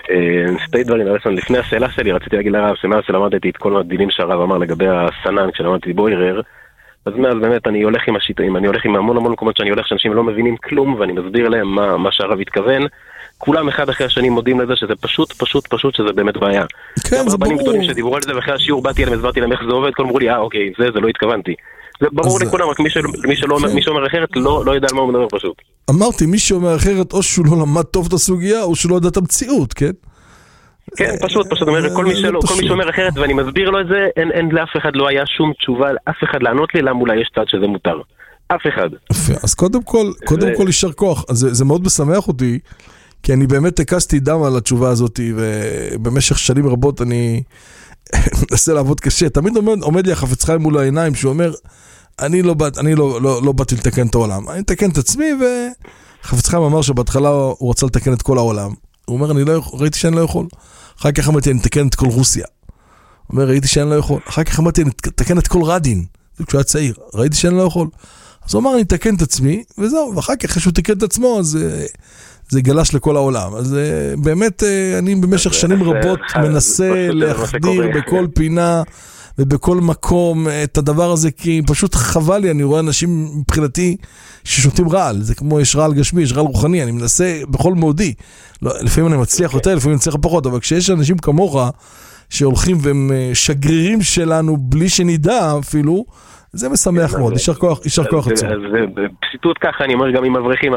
שתי דברים, לפני השאלה שלי רציתי להגיד לרב שמאז שלמדתי את כל הדינים שהרב אמר לגבי הסנן, כשלמדתי בוירר, אז מאז באמת אני הולך עם השיטאים, אני הולך עם המון מקומות שאני הולך שאנשים לא מבינים כלום, ואני מסביר להם מה שהרב התכוון. כולם אחד אחרי השני מודים לזה שזה פשוט שזה באמת בעיה. כן, זה ברור. רבנים גדולים שדיברו על זה, ואחרי השיעור באתי אליהם, הסברתי להם איך זה עובד, כולם אמרו לי, אוקיי, זה לא התכוונתי. זה ברור לכולם, רק מי שאומר אחרת לא יודע על מה הוא מדבר פשוט. אמרתי, מי שאומר אחרת, או שהוא לא למד טוב את הסוגיה, או שהוא לא יודע את המציאות, כן? כן, פשוט, כל מי שאומר אחרת, ואני מסביר לו את זה, אין לאף אחד, לא היה שום תשובה, אף אחד לענות לי למה אולי יש צד שזה מותר. אף אחד. אז קודם כל יישר כוח, זה מאוד משמח אותי, כי אני באמת הקסתי דם על התשובה הזאת, ובמשך שנים רבות אני מנסה לעבוד קשה. תמיד עומד לי החפץ חיים מול העיניים, שהוא אומר, אני לא באתי לתקן את העולם. אני אתקן את עצמי, וחפץ חיים אמר שבהתחלה הוא רצה לתקן את כל העולם. הוא אומר, ראיתי שאני לא יכול. אחר כך אמרתי, אני אתקן את כל רוסיה. הוא אומר, ראיתי שאני לא יכול. אחר כך אמרתי, אני אתקן את כל רדין. זה כשהוא היה צעיר. ראיתי שאני לא יכול. אז הוא אמר, אני אתקן את עצמי, וזהו. ואחר כך, אחרי שהוא תקן את עצמו, אז זה גלש לכל העולם. אז באמת, אני במשך שנים רבות מנסה להחדיר בכל פינה ובכל מקום את הדבר הזה, כי פשוט חבל לי, אני רואה אנשים מבחינתי ששותים רעל. זה כמו יש רעל גשמי, יש רעל רוחני, אני מנסה בכל מאודי. לפעמים אני מצליח יותר, לפעמים אני מצליח פחות, אבל כשיש אנשים כמוך שהולכים והם שגרירים שלנו בלי שנדע אפילו, זה משמח מאוד, יישר כוח עצום. בפשיטות ככה, אני אומר גם עם אברכים,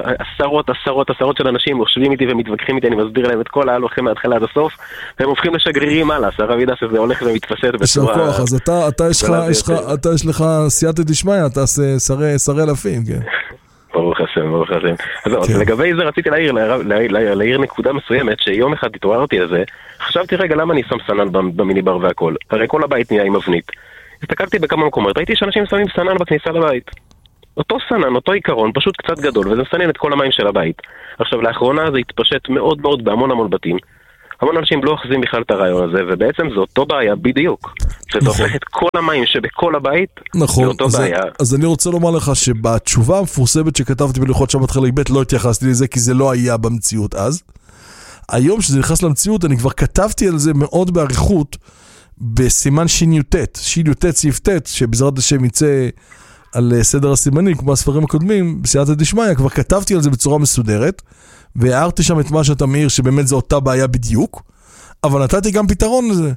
עשרות של אנשים חושבים איתי ומתווכחים איתי, אני מסביר להם את כל ההלוכים מההתחלה עד הסוף, והם הופכים לשגרירים הלאה, הרב ידע שזה הולך ומתפשט יישר כוח, אז אתה יש לך סייעתא דשמיא, אתה שרי אלפים, כן. ברוך השם. אז לגבי זה רציתי להעיר נקודה מסוימת, שיום אחד התעוררתי על זה, חשבתי רגע למה אני שם סנן במיניבר והכל, הרי כל הבית נהיה עם אבנית. הסתכלתי בכמה מקומות, ראיתי שאנשים שמים סנן בכניסה לבית. אותו סנן, אותו עיקרון, פשוט קצת גדול, וזה מסנן את כל המים של הבית. עכשיו, לאחרונה זה התפשט מאוד מאוד בהמון בתים. המון אנשים לא אוחזים בכלל את הרעיון הזה, ובעצם זה אותו בעיה בדיוק. שזה הופך את כל המים שבכל הבית, נכון, זה אותו בעיה. אז אני רוצה לומר לך שבתשובה המפורסמת שכתבתי בלוחות שבת חלק ב' לא התייחסתי לזה, כי זה לא היה במציאות אז. היום שזה נכנס למציאות, אני כבר כתבתי על זה מאוד בעריכות, בסימן שי"ט סעיף ט', שבעזרת השם יצא על סדר הסימנים, כמו הספרים הקודמים, בסייעתא דשמיא, כבר כתבתי על זה בצורה מסודרת, והערתי שם את מה שאתה מעיר, שבאמת זו אותה בעיה בדיוק, אבל נתתי גם פתרון לזה.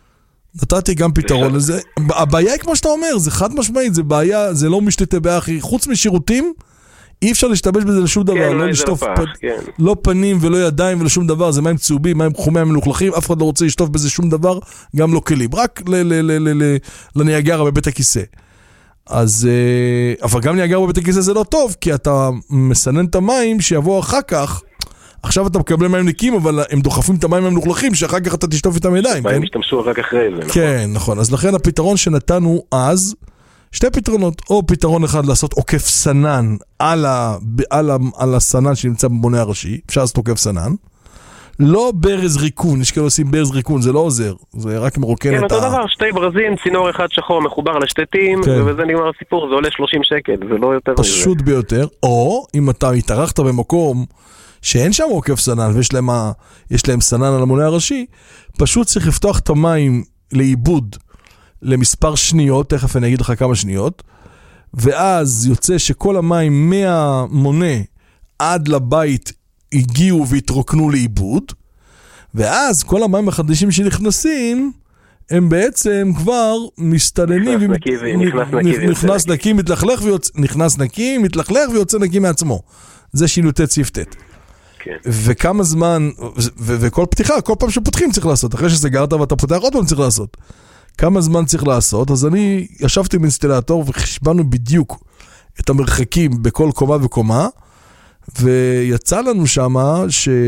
הבעיה היא כמו שאתה אומר, זה חד משמעית, זה בעיה, זה לא משתתה באחי, חוץ משירותים, אי אפשר להשתמש בזה לשום דבר, לא לשטוף לא פנים ולא ידיים ולשום דבר, זה מים צהובים, מים חומי מלוכלכים, אף אחד לא רוצה לשטוף בזה שום דבר, גם לא כלים, רק לניאגרה בבית הכיסא. אז, אבל גם ניאגרה בבית הכיסא זה לא טוב, כי אתה מסנן את המים שיבוא אחר כך, עכשיו אתה מקבל מים נקיים, אבל הם דוחפים את המים המלוכלכים, שאחר כך אתה תשטוף איתם ידיים. מים ישתמשו רק אחרי זה, נכון? כן, נכון. אז לכן הפתרון שנתנו אז, שתי פתרונות, או פתרון אחד לעשות עוקף סנן על הסנן שנמצא במונה הראשי, אפשר לעשות עוקף סנן, לא ברז ריקון, יש כאלה עושים ברז ריקון, זה לא עוזר, זה רק מרוקן את כן, אותו דבר, שתי ברזים, צינור אחד שחור מחובר לשתתים, ובזה נגמר הסיפור, זה עולה 30 שקל, זה לא יותר מזה. פשוט ביותר, או אם אתה התארחת במקום שאין שם עוקף סנן, ויש להם סנן על המונה הראשי, פשוט צריך לפתוח את המים לאיבוד, למספר שניות, תכף אני אגיד לך כמה שניות, ואז יוצא שכל המים מהמונה עד לבית הגיעו והתרוקנו לאיבוד, ואז כל המים החדשים שנכנסים, הם בעצם כבר מסתננים, נכנס נקי, מתלכלך ויוצא נקי מעצמו. זה שי"ט סעיף ט'. וכמה זמן, וכל פתיחה, כל פעם שפותחים צריך לעשות, אחרי שסגרת ואתה פותח עוד פעם צריך לעשות. כמה זמן צריך לעשות? אז אני ישבתי עם אינסטלטור וחשבנו בדיוק את המרחקים בכל קומה וקומה, ויצא לנו שמה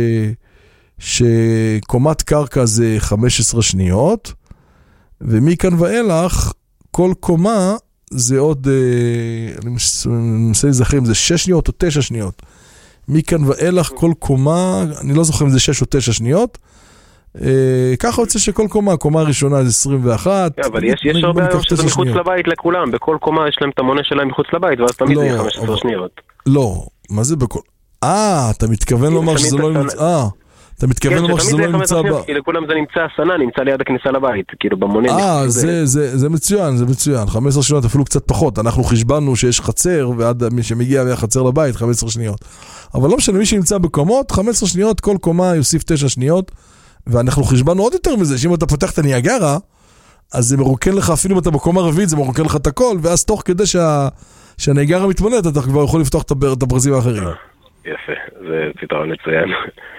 שקומת קרקע זה 15 שניות, ומכאן ואילך כל קומה זה עוד, אני מנסה לזכר אם זה 6 שניות או 9 שניות. מכאן ואילך כל קומה, אני לא זוכר אם זה 6 או 9 שניות, ככה רוצה שכל קומה, הקומה הראשונה זה 21. אבל יש הרבה היום שזה מחוץ לבית לכולם, בכל קומה יש להם את המונה שלהם מחוץ לבית, ואז תמיד זה 15 שניות. לא, מה זה בכל... אתה מתכוון לומר שזה לא נמצא... אתה מתכוון לומר שזה לא נמצא בה... כי לכולם זה נמצא הסנה, נמצא ליד הכניסה לבית, כאילו במונה... זה מצוין, זה מצוין. 15 שניות אפילו קצת פחות. אנחנו חשבנו שיש חצר, ועד מי שמגיע מהחצר לבית, 15 שניות. אבל לא משנה, מי שנמצא בקומות, 15 שניות, כל קומה יוסיף 9 שניות, ואנחנו חשבנו עוד יותר מזה, שאם אתה פותח את הניאגרה, אז זה מרוקן לך, אפילו אם אתה בקומה רביעית, זה מרוקן לך את הכל, ואז תוך כדי שהניאגרה מתמלאת, אתה כבר יכול לפתוח את הברזים האחרים. יפה, זה פתרון מצוין.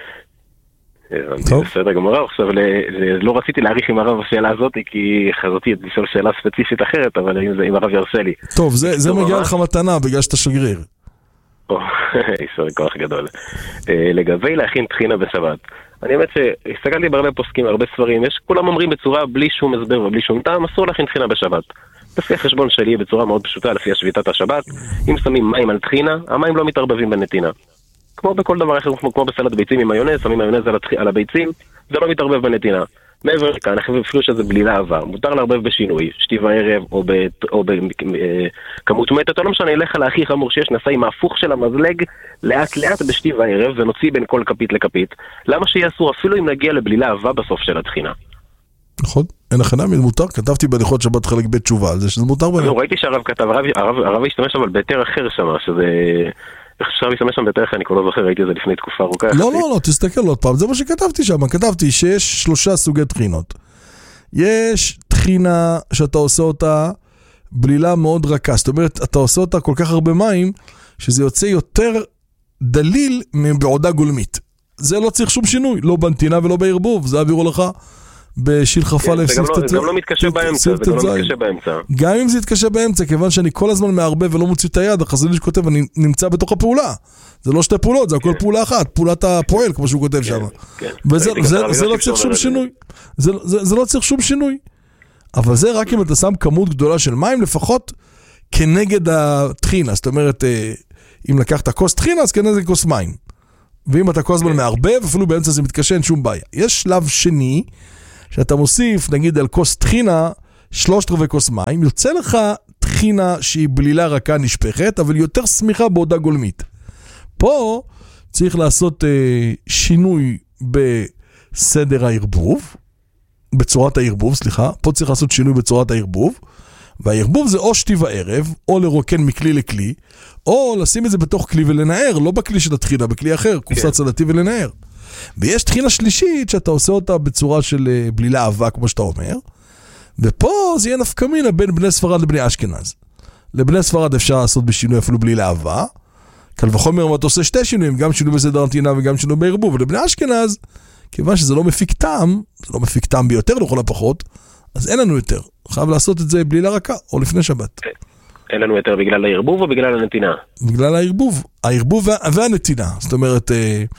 בסדר גמור, עכשיו לא רציתי להאריך עם הרב השאלה הזאת, כי חזרתי לשאול שאלה ספציפית אחרת, אבל אם הרב ירשה לי. טוב, זה מגיע לך מתנה בגלל שאתה שגריר. יישר כוח גדול. לגבי להכין טחינה בשבת, אני באמת שהסתכלתי בהרבה פוסקים, הרבה ספרים, כולם אומרים בצורה בלי שום הסבר ובלי שום טעם, אסור להכין טחינה בשבת. לפי החשבון שלי בצורה מאוד פשוטה, לפי השביתת השבת, אם שמים מים על טחינה, המים לא מתערבבים בנתינה. כמו בכל דבר אחר, כמו בסלט ביצים עם מיונז, שמים מיונז על הביצים, זה לא מתערבב בנתינה. מעבר לכאן, אפילו שזה בלילה עבר, מותר לערבב בשינוי, שתי וערב או בכמות מתת, או לא משנה, ילך על הכי חמור שיש, נסע עם ההפוך של המזלג לאט לאט בשתי וערב, ונוציא בין כל כפית לכפית. למה שיעשו אפילו אם נגיע לבלילה עבה בסוף של התחינה? נכון, אין הכנה, מותר, כתבתי בהליכות שבת חלק בית תשובה על זה, שזה מותר בהם. ראיתי שהרב כתב, הרב השתמש אבל בהיתר אחר שם, שזה... עכשיו להשתמש שם בתארך, אני כבר לא זוכר, ראיתי את זה לפני תקופה ארוכה. לא, תסתכל עוד פעם, זה מה שכתבתי שם, כתבתי שיש 3 סוגי טחינות. יש טחינה שאתה עושה אותה בלילה מאוד רכה, זאת אומרת, אתה עושה אותה כל כך הרבה מים, שזה יוצא יותר דליל מבעודה גולמית. זה לא צריך שום שינוי, לא בנתינה ולא בערבוב, זה עבירו לך בשלחפה זה גם לא מתקשה באמצע, גם אם זה יתקשה באמצע, כיוון שאני כל הזמן מערבב ולא מוציא את היד, החזון לי שכותב, אני נמצא בתוך הפעולה. זה לא 2 פעולות, זה הכל פעולה אחת, פעולת הפועל, כמו שהוא כותב שם. וזה לא צריך שום שינוי. זה לא צריך שום שינוי. אבל זה רק אם אתה שם כמות גדולה של מים, לפחות כנגד הטחינה, זאת אומרת, אם לקחת כוס טחינה, אז כנגד כוס מים. ואם אתה כל הזמן מערבב, אפילו באמצע זה מתקשה, אין שום בעיה. יש שלב שני, שאתה מוסיף, נגיד על כוס טחינה, 3/4 כוס מים, יוצא לך טחינה שהיא בלילה רכה נשפכת, אבל יותר סמיכה בעודה גולמית. פה צריך לעשות שינוי בסדר הערבוב, בצורת הערבוב, סליחה, פה צריך לעשות שינוי בצורת הערבוב, והערבוב זה או שתי וערב, או לרוקן מכלי לכלי, או לשים את זה בתוך כלי ולנער, לא בכלי של הטחינה, בכלי אחר, קופסה צלתי ולנער. ויש טחינה שלישית שאתה עושה אותה בצורה של בלילה אבק, כמו שאתה אומר, ופה זה יהיה נפקא מינה בין בני ספרד לבני אשכנז. לבני ספרד אפשר לעשות בשינוי אפילו בלי להבה, קל וחומר אתה עושה שתי שינויים, גם שינוי בסדר הנתינה וגם שינוי בערבוב, ולבני אשכנז, כיוון שזה לא מפיק טעם, זה לא מפיק טעם ביותר לכל הפחות, אז אין לנו יותר. חייב לעשות את זה בלי לרקה, או לפני שבת. אין לנו יותר בגלל הערבוב או בגלל הנתינה? בגלל הערבוב. הערבוב והנתינה. זאת אומרת,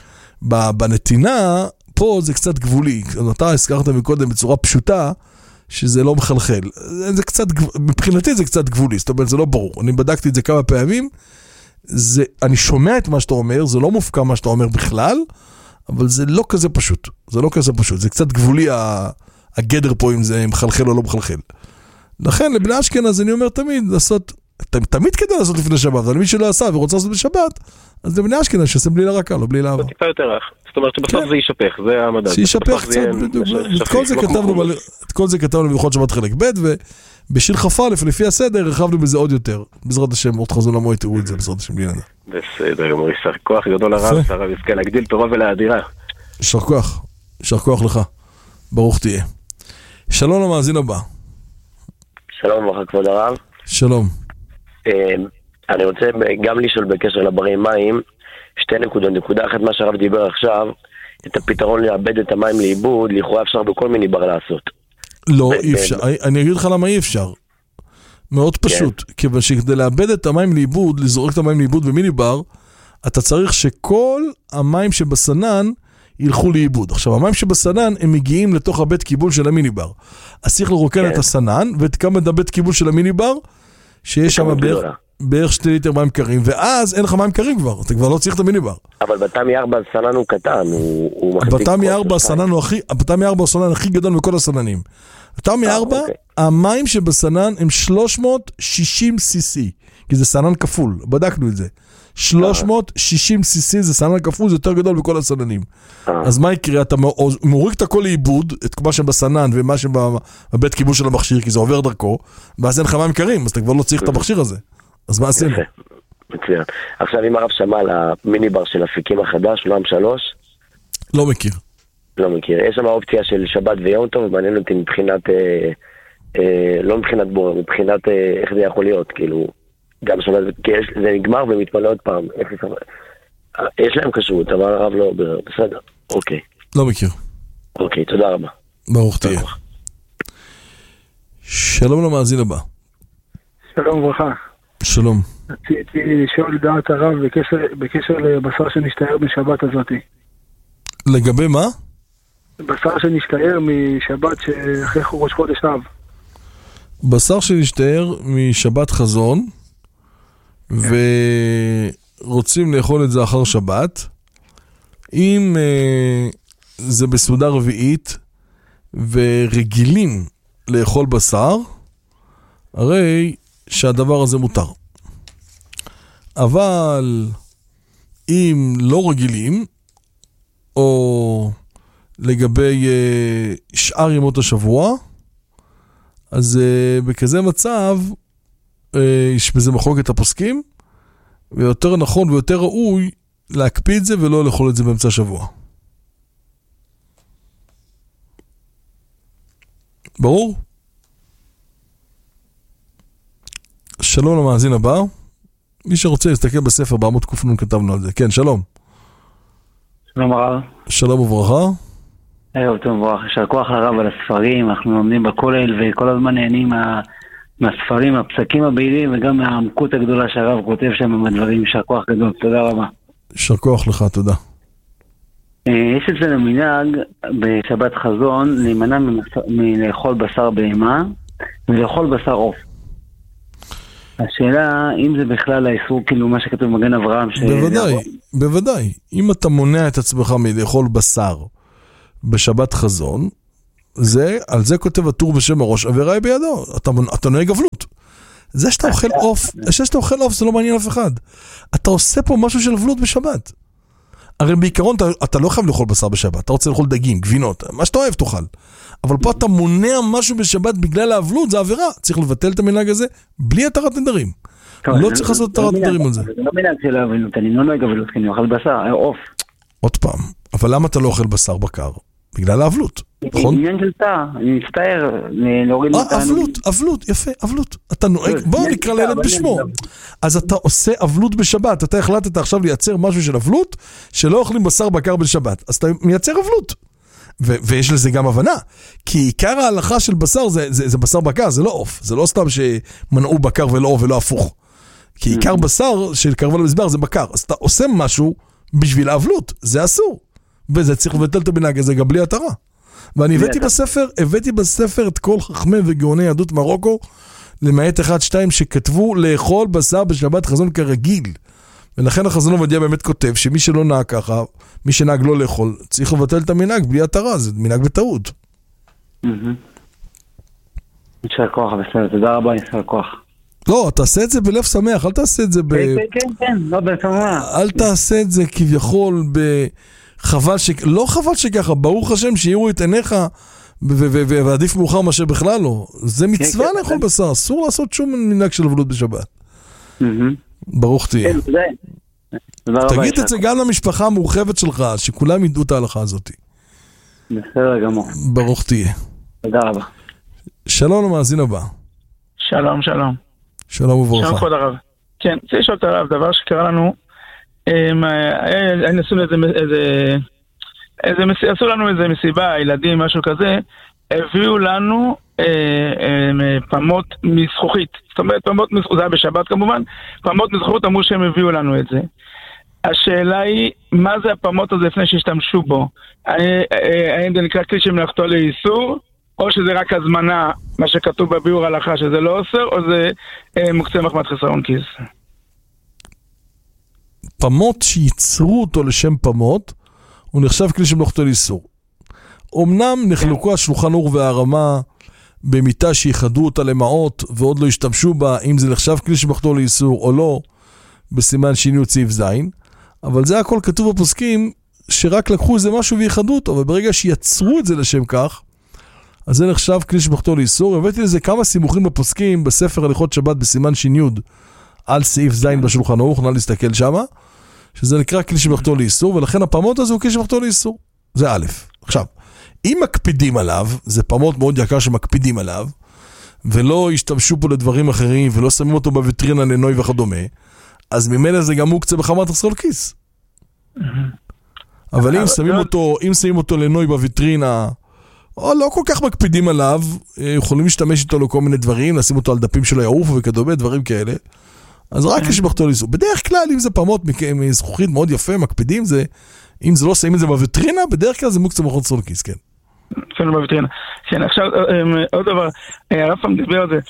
בנתינה, פה זה קצת גבולי. אתה הזכרת מקודם בצורה פשוטה, שזה לא מחלחל. זה קצת, מבחינתי זה קצת גבולי. זאת אומרת, זה לא ברור. אני בדקתי את זה כמה פעמים. אני שומע את מה שאתה אומר, זה לא מופקע מה שאתה אומר בכלל, אבל זה לא כזה פשוט. זה לא כזה פשוט. זה קצת גבולי הגדר פה אם זה מחלחל או לא מחלחל. לכן לבני אשכנז אני אומר תמיד לעשות, תמיד כדאי לעשות לפני שבת, אבל מי שלא עשה ורוצה לעשות בשבת, אז לבני אשכנז שעושה בלי לרקה, לא בלי להבה. טיפה יותר רך. זאת אומרת שבסוף זה יישפך, זה המדד. שישפך קצת, את כל זה כתבנו בלכות שבת חלק ב' ובשיר כ"א לפי הסדר הרחבנו בזה עוד יותר. בעזרת השם, עוד חזון למועד תראו את זה, בעזרת השם בלי נדע. בסדר, גמור, יישר כוח גדול הרב, שהרב יזכה להגדיל תורה ולאדירה. יישר כוח, יישר כוח לך. ברוך תהיה. שלום למאזין הבא. שלום וברכה כבוד הרב. שלום. אני רוצה גם לשאול בקשר לברי מים, שתי נקודות. נקודה אחת מה שהרב דיבר עכשיו, את הפתרון לאבד את המים לאיבוד, לכאורה אפשר בכל מיני בר לעשות. לא, אי אפשר. אני אגיד לך למה אי אפשר. מאוד פשוט. כיוון שכדי לאבד את המים לאיבוד, לזרוק את המים לאיבוד במיני בר, אתה צריך שכל המים שבסנן ילכו לאיבוד. עכשיו, המים שבסנן הם מגיעים לתוך הבית קיבול של המיני בר. אז צריך לרוקן את הסנן, ותקם את הבית קיבול של המיני בר, שיש שם בערך 2 ליטר מים קרים, ואז אין לך מים קרים כבר, אתה כבר לא צריך את המיני בר. אבל בתמי 4 הסנן הוא קטן, הוא מחזיק... בתמי 4 הסנן הוא הסנן הכי גדול מכל הסננים. בתמי 4, המים שבסנן הם 360 cc, כי זה סנן כפול, בדקנו את זה. 360 cc זה סנן כפול, זה יותר גדול בכל הסננים. אז מה יקרה? אתה מוריק את הכל לאיבוד, את מה שבסנן ומה שבבית קיבול של המכשיר, כי זה עובר דרכו, ואז אין לך מים קרים, אז אתה כבר לא צריך את המכשיר הזה. אז מה עשינו? מצוין. עכשיו אם הרב שמע על המיני בר של אפיקים החדש, עולם 3? לא מכיר. לא מכיר. יש שם האופציה של שבת ויום טוב, ומעניין אותי מבחינת, לא מבחינת בור, מבחינת איך זה יכול להיות, כאילו, גם שבת, כי זה נגמר ומתמלא עוד פעם. יש להם כשרות, אבל הרב לא, בסדר. אוקיי. לא מכיר. אוקיי, תודה רבה. ברוך תהיה. שלום למאזין הבא. שלום וברכה. שלום. רציתי לשאול דעת הרב בקשר לבשר שנשתער בשבת הזאת. לגבי מה? בשר שנשתער משבת שאחרי ראש חודש אב. בשר שנשתער משבת חזון, ורוצים לאכול את זה אחר שבת, אם זה בסעודה רביעית, ורגילים לאכול בשר, הרי שהדבר הזה מותר. אבל אם לא רגילים, או לגבי שאר ימות השבוע, אז בכזה מצב יש בזה מחלוקת הפוסקים, ויותר נכון ויותר ראוי להקפיא את זה ולא לאכול את זה באמצע השבוע. ברור? שלום למאזין הבא. מי שרוצה להסתכל בספר בעמוד קופנון כתבנו על זה. כן, שלום. שלום הרב. שלום וברכה. ערב טוב וברכה. יישר כוח לרב על הספרים, אנחנו לומדים בכולל וכל הזמן נהנים מהספרים, הפסקים הבהירים וגם מהעמקות הגדולה שהרב כותב שם עם הדברים. יישר כוח גדול, תודה רבה. יישר כוח לך, תודה. יש אצלנו מנהג בשבת חזון להימנע מלאכול בשר בהמה ולאכול בשר עוף. השאלה, אם זה בכלל האיסור, כאילו מה שכתוב מגן אברהם, בוודאי, בוודאי. אם אתה מונע את עצמך מלאכול בשר בשבת חזון, על זה כותב הטור בשם הראש, עבירה בידו. אתה נוהג אבלות. זה שאתה אוכל עוף, זה לא מעניין אף אחד. אתה עושה פה משהו של אבלות בשבת. הרי בעיקרון אתה לא חייב לאכול בשר בשבת, אתה רוצה לאכול דגים, גבינות, מה שאתה אוהב תאכל. אבל פה אתה מונע משהו בשבת בגלל האבלות, זה עבירה. צריך לבטל את המנהג הזה בלי התרת נדרים. לא צריך לעשות התרת נדרים על זה. זה לא מנהג של אבלות, אני לא נוהג אבלות, כי אני אוכל בשר, עוף. עוד פעם, אבל למה אתה לא אוכל בשר בקר? בגלל האבלות, נכון? עניין של תא, אני מצטער, להוריד אבלות, יפה, אבלות. אתה נוהג, בואו נקרא לילד בשמו. אז אתה עושה אבלות בשבת, אתה החלטת עכשיו לייצר משהו של אבלות, שלא אוכלים בשר בקר בשבת, אז אתה מייצר אבלות. ויש לזה גם הבנה, כי עיקר ההלכה של בשר זה בשר בקר, זה לא עוף, זה לא סתם שמנעו בקר ולא הפוך. כי עיקר בשר של קרבן המזבח זה בקר, אז אתה עושה משהו בשביל האבלות, זה אסור. וזה צריך לבטל את המנהג הזה גם בלי התרה. ואני הבאתי בספר את כל חכמי וגאוני יהדות מרוקו, למעט 1-2 שכתבו לאכול בשר בשבת חזון כרגיל. ולכן החזון עובדיה באמת כותב שמי שלא נהג ככה, מי שנהג לא לאכול, צריך לבטל את המנהג בלי התרה, זה מנהג בטעות. יישר כוח, בסדר, תודה רבה, יישר כוח. לא, תעשה את זה בלב שמח, אל תעשה את זה כן, לא בשמח. אל תעשה את זה כביכול לא חבל שככה, ברוך השם שיראו את עיניך, ועדיף מאוחר מאשר בכלל לא. זה מצווה לאכול בשר, אסור לעשות שום מנהג של אבלות בשבת. ברוך תהיה. תגיד את זה גם למשפחה המורחבת שלך, שכולם ידעו את ההלכה הזאת. בסדר גמור. ברוך תהיה. תודה רבה. שלום למאזין הבא. שלום, שלום. שלום וברכה. שלום כבוד הרב. כן, רוצה לשאול את הרב, דבר שקרה לנו, עשו לנו איזה מסיבה, ילדים, משהו כזה, הביאו לנו פמות מזכוכית. זאת אומרת, פמות מזכוכית, זה היה בשבת כמובן, פמות מזכוכית אמרו שהם הביאו לנו את זה. השאלה היא, מה זה הפמות הזה לפני שהשתמשו בו? האם זה נקרא כלי שמלאכתו לאיסור, או שזה רק הזמנה, מה שכתוב בביאור הלכה, שזה לא אוסר, או זה מוקצה מחמת חסרון כיס? פמות שייצרו אותו לשם פמות, הוא נחשב כלי שמלאכתו לאיסור. אמנם נחלקו השולחן ערוך והרמה במיטה שיחדו אותה למעות, ועוד לא השתמשו בה, אם זה נחשב כלי שמלאכתו לאיסור או לא, בסימן שני סעיף זין, אבל זה הכל כתוב בפוסקים, שרק לקחו איזה משהו ויחדו אותו, וברגע שיצרו את זה לשם כך, אז זה נחשב כלי שמלאכתו לאיסור. הבאתי לזה כמה סימוכים בפוסקים, בספר הליכות שבת בסימן שני על סעיף זין בשולחן ערוך, נא להסתכל שמה, שזה נקרא כלי שמלאכתו לאיסור, ולכן הפמות הזה הוא כלי שמלאכתו לאיסור. זה א'. עכשיו, אם מקפידים עליו, זה פמות מאוד יקר שמקפידים עליו, ולא ישתמשו פה לדברים אחרים, ולא שמים אותו בוויטרינה לנוי וכדומה, אז ממילא זה גם מוקצה בחמת חסרון כיס. אבל אם שמים אותו לנוי בוויטרינה, או לא כל כך מקפידים עליו, יכולים להשתמש איתו לכל מיני דברים, לשים אותו על דפים שלו יעוף וכדומה, דברים כאלה, אז רק כשמלאכתו לאיסור. בדרך כלל, אם זה פמות מזכוכית מאוד יפה, מקפידים, אם זה לא שמים את זה בוויטרינה, בדרך כלל זה מוקצה בחמת חסרון כיס, כן. אפילו בוויטרינה. כן, עכשיו, עוד דבר, הרב פעם דיבר על זה,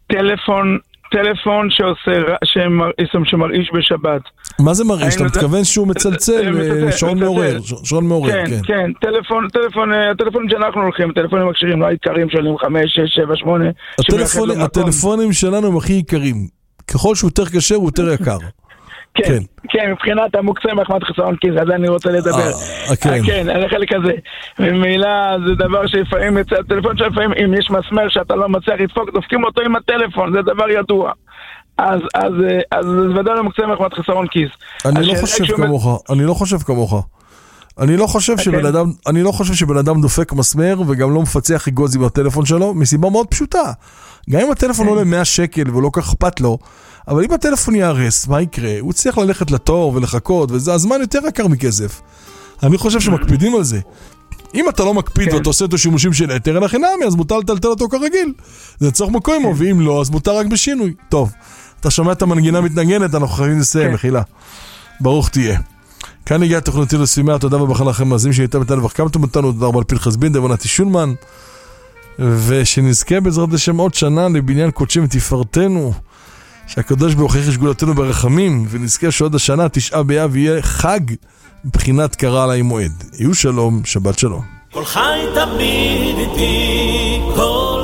טלפון שמרעיש בשבת. מה זה מרעיש? אתה מתכוון שהוא מצלצל, שעון מעורר, כן. כן, הטלפונים שאנחנו הולכים, הטלפונים הקשרים, לא העיקרים שעולים 5, 6, 7, 8. הטלפונים שלנו הם הכי עיקרים. ככל שהוא יותר קשה, הוא יותר יקר. כן, מבחינת המוקצה מחמת חסרון כיס, אז אני רוצה לדבר. כן, על החלק הזה. ממילא זה דבר שלפעמים, הטלפון שלפעמים, אם יש מסמר שאתה לא מצליח לדפוק, דופקים אותו עם הטלפון, זה דבר ידוע. אז זה ודאי לא מוקצה מחמת חסרון כיס. אני לא חושב כמוך. אני לא חושב שבן אדם דופק מסמר, וגם לא מפצח אגוז עם הטלפון שלו, מסיבה מאוד פשוטה. גם אם הטלפון עולה 100 שקל ולא כך אכפת לו, אבל אם הטלפון יערס, מה יקרה? הוא צריך ללכת לתור ולחכות, וזה הזמן יותר יקר מכסף. אני חושב שמקפידים על זה. אם אתה לא מקפיד ואתה עושה אותו שימושים של היתר, אין החינמי, אז מותר לטלטל אותו כרגיל. זה צורך מקוימו, ואם לא, אז מותר רק בשינוי. טוב, אתה שומע את המנגינה מתנגנת, אנחנו חייבים לסיים, מחילה. ברוך תהיה. כאן הגיעה תוכניתי לסימיה, תודה וברכה לכם מאזינים שהייתם איתנו וחכמתם אותנו, תודה רבה על פנחס בינדר ונתי שולמן, ושנזכה בעזרת השם עוד שנה לבניין קודשים ותפארתנו, שהקדוש ברוך הוא ישגולתנו ברחמים, ונזכה שעוד השנה, 9 באב, יהיה חג מבחינת קרא עלי מועד. יהיו שלום, שבת שלום. כל חי תמיד איתי, כל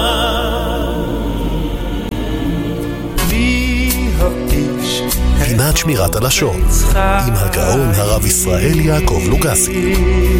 פינת שמירת הלשון עם הגאון הרב ישראל יעקב לוגסי.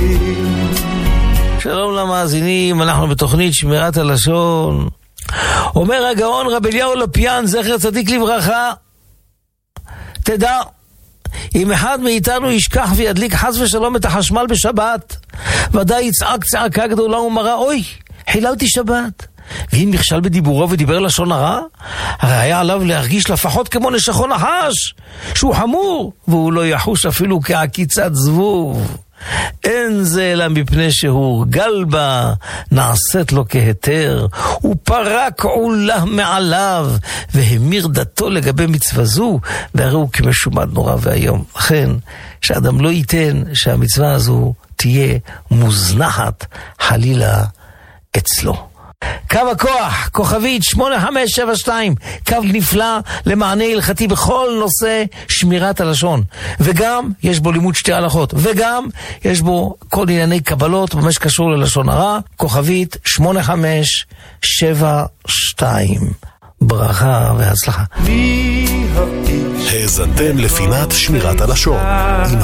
שלום למאזינים, אנחנו בתוכנית שמירת הלשון. אומר הגאון רב אליהו לופיאן, זכר צדיק לברכה, תדע, אם אחד מאיתנו ישכח וידליק חס ושלום את החשמל בשבת, ודאי יצעק צעקה גדולה ומרה, אוי, חיללתי שבת. ואם נכשל בדיבורו ודיבר לשון הרע, הרי היה עליו להרגיש לפחות כמו נשכו נחש, שהוא חמור, והוא לא יחוש אפילו כעקיצת זבוב. אין זה אלא מפני שהורגל בה, נעשית לו כהתר, הוא פרק עולה מעליו, והמיר דתו לגבי מצווה זו, והרי הוא כמשומד נורא והיום. לכן, שאדם לא ייתן שהמצווה הזו תהיה מוזנחת חלילה אצלו. קו הכוח, כוכבית 8572, קו נפלא למענה הלכתי בכל נושא שמירת הלשון, וגם יש בו לימוד שתי הלכות, וגם יש בו כל ענייני קבלות במה שקשור ללשון הרע. כוכבית 8572, ברכה והצלחה. האזנתם לפינת שמירת הלשון עם